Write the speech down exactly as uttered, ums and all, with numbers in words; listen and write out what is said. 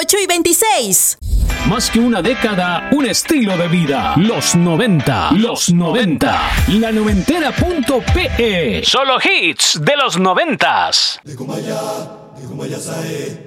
dieciocho y veintiséis. Más que una década, un estilo de vida. Los noventa. Los noventa. La noventera punto pe. Solo hits de los noventas. De Kumaya, de Kumaya Sae.